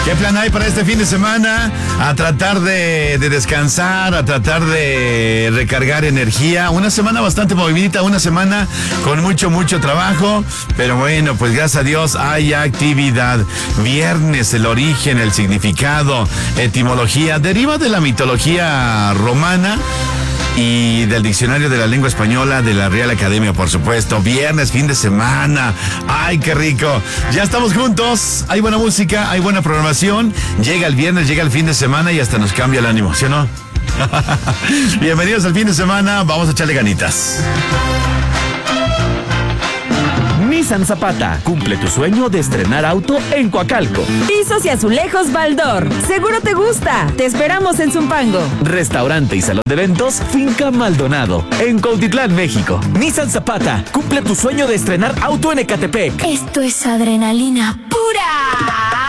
¿Qué plan hay para este fin de semana? A tratar de descansar, a tratar de recargar energía. Una semana bastante movidita, una semana con mucho trabajo. Pero bueno, pues gracias a Dios hay actividad. Viernes, el origen, el significado, etimología, deriva de la mitología romana y del diccionario de la lengua española de la Real Academia, por supuesto. Viernes, fin de semana. ¡Ay, qué rico! Ya estamos juntos. Hay buena música, hay buena programación. Llega el viernes, llega el fin de semana y hasta nos cambia el ánimo, ¿sí o no? Bienvenidos al fin de semana. Vamos a echarle ganitas. Nissan Zapata, cumple tu sueño de estrenar auto en Coacalco. Pisos y azulejos Baldor, seguro te gusta. Te esperamos en Zumpango. Restaurante y salón de eventos Finca Maldonado, en Cuautitlán, México. Nissan Zapata, cumple tu sueño de estrenar auto en Ecatepec. Esto es adrenalina pura.